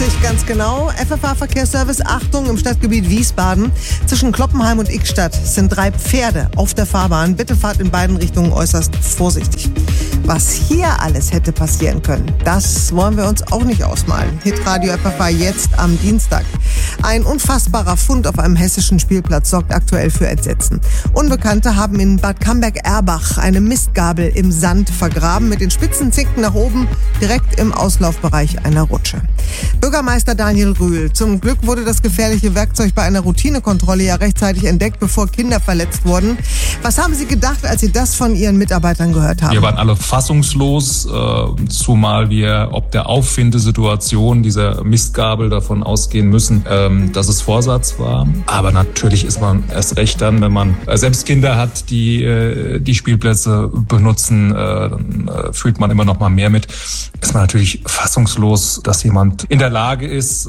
ganz genau. FFH-Verkehrsservice, Achtung, im Stadtgebiet Wiesbaden. Zwischen Kloppenheim und Ickstadt sind 3 Pferde auf der Fahrbahn. Bitte fahrt in beiden Richtungen äußerst vorsichtig. Was hier alles hätte passieren können, das wollen wir uns auch nicht ausmalen. Hitradio FFH jetzt am Dienstag. Ein unfassbarer Fund auf einem hessischen Spielplatz sorgt aktuell für Entsetzen. Unbekannte haben in Bad Camberg-Erbach eine Mistgabel im Sand vergraben, mit den spitzen Zinken nach oben, direkt im Auslaufbereich einer Rutsche. Bürgermeister Daniel Rühl: Zum Glück wurde das gefährliche Werkzeug bei einer Routinekontrolle ja rechtzeitig entdeckt, bevor Kinder verletzt wurden. Was haben Sie gedacht, als Sie das von Ihren Mitarbeitern gehört haben? Wir waren alle fassungslos, zumal wir ob der Auffindesituation dieser Mistgabel davon ausgehen müssen, dass es Vorsatz war. Aber natürlich ist man erst recht dann, wenn man selbst Kinder hat, die Spielplätze benutzen, dann fühlt man immer noch mal mehr mit. Ist man natürlich fassungslos, dass jemand in der Lage ist,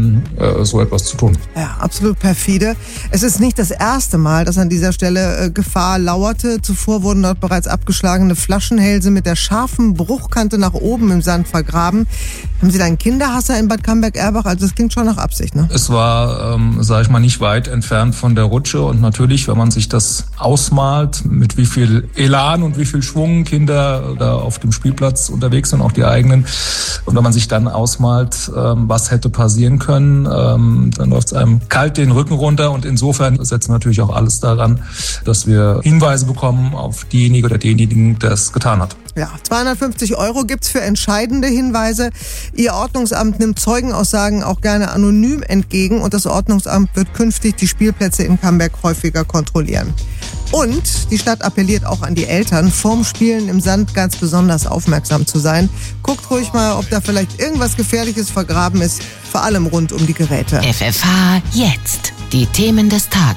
so etwas zu tun. Ja, absolut perfide. Es ist nicht das erste Mal, dass an dieser Stelle Gefahr lauerte. Zuvor wurden dort bereits abgeschlagene Flaschenhälse mit der scharfen Bruchkante nach oben im Sand vergraben. Haben Sie da einen Kinderhasser in Bad Camberg-Erbach? Also das klingt schon nach Absicht, ne? Es war, sage ich mal, nicht weit entfernt von der Rutsche. Und natürlich, wenn man sich das ausmalt, mit wie viel Elan und wie viel Schwung Kinder da auf dem Spielplatz unterwegs sind, auch die eigenen. Und wenn man sich dann ausmalt, was hätte passieren können, dann läuft es einem kalt den Rücken runter. Und insofern setzen wir natürlich auch alles daran, dass wir Hinweise bekommen auf diejenige oder denjenigen, der es getan hat. Ja, 250 € gibt's für entscheidende Hinweise. Ihr Ordnungsamt nimmt Zeugenaussagen auch gerne anonym entgegen und das Ordnungsamt wird künftig die Spielplätze in Camberg häufiger kontrollieren. Und die Stadt appelliert auch an die Eltern, vorm Spielen im Sand ganz besonders aufmerksam zu sein. Guckt ruhig mal, ob da vielleicht irgendwas Gefährliches vergraben ist, vor allem rund um die Geräte. FFH jetzt. Die Themen des Tages.